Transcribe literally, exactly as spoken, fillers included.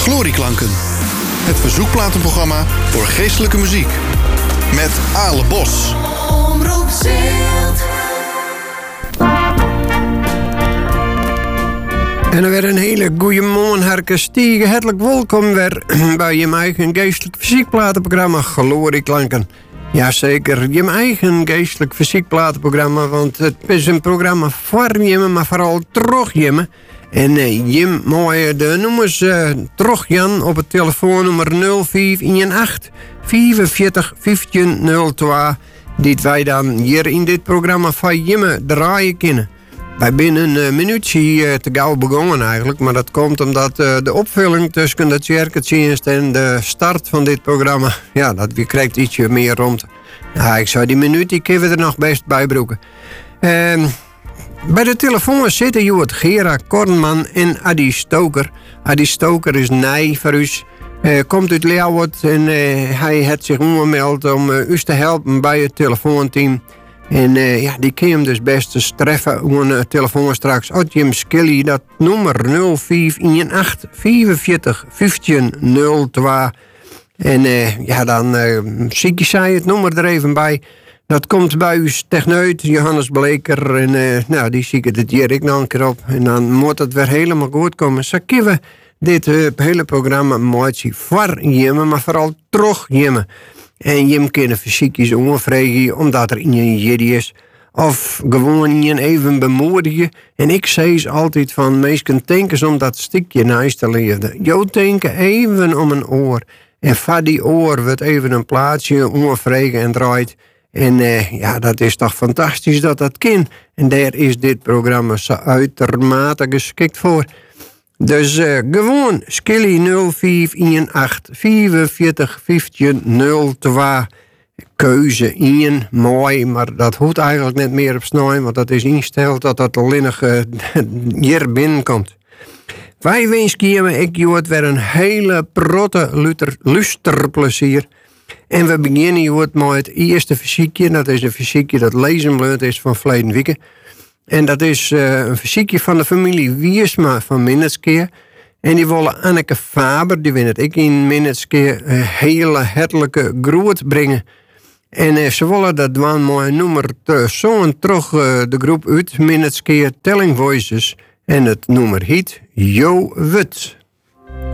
Glorieklanken. Het verzoekplatenprogramma voor geestelijke muziek. Met Ale Bos. Omroep Zilt. En er weer een hele goeie morgen, Herke Stiegen. Hartelijk welkom weer bij je eigen geestelijk fysiekplatenprogramma Glorieklanken. Jazeker, je eigen geestelijk fysiekplatenprogramma, want het is een programma voor je, maar vooral terug je. En uh, Jim, mooi de nummers uh, terug Jan op het telefoonnummer nul vijf een acht vierenzveertig vijftien nul twee. Die wij dan hier in dit programma van Jimme draaien kunnen. Wij zijn een uh, minuutje uh, te gauw begonnen eigenlijk. Maar dat komt omdat uh, de opvulling tussen de circuitdienst en de start van dit programma... Ja, dat we krijgt ietsje meer rond. Ja, ik zou die minuut, die kunnen we er nog best bij broeken. Uh, bij de telefoon zitten Joert Gera Kornman en Adi Stoker. Adi Stoker is nij voor u. Uh, komt uit Leeuwarden en uh, hij heeft zich omgemeld om uh, u te helpen bij het telefoonteam. En uh, ja, die kun je hem dus best eens treffen op een uh, telefoon straks. Uit Jim Skilly, dat nummer nul vijf een acht vierenzveertig vijftien nul twee. En uh, ja, dan uh, zie je zij het nummer er even bij. Dat komt bij uw techneut, Johannes Bleker. En uh, nou, die zie ik het hier ik nog een keer op. En dan moet het weer helemaal goed komen. Zo kunnen we dit uh, hele programma mooi voor je, maar vooral terug je. En je kan fysiekjes onvregen omdat er in je jiddy is. Of gewoon je even bemoedigen. En ik zei ze altijd van, mensen denken om dat stukje naast te leefden. Jo denken even om een oor. En van die oor wordt even een plaatsje onvregen en draait. En uh, ja, dat is toch fantastisch dat dat kan. En daar is dit programma zo uitermate geschikt voor. Dus uh, gewoon Skilly nul vijf een acht vierenzveertig vijftien nul twee. Keuze in, mooi, maar dat hoeft eigenlijk net meer op snel, want dat is ingesteld dat dat alleen nog uh, hier binnenkomt. Wij wensen je, ik Joort, weer een hele protte luter, lusterplezier. En we beginnen Joort met het eerste fysiekje. Dat is een fysiekje dat lezenbleund is van verleden weken. En dat is uh, een fysiekje van de familie Wiersma van Minneskeer. En die willen Anneke Faber, die wil het ik in Minneskeer, een hele hartelijke groet brengen. En uh, ze willen dat dan mooi nummer te zo'n terug uh, de groep uit Minneskeer Telling Voices. En het nummer heet Jo Wut.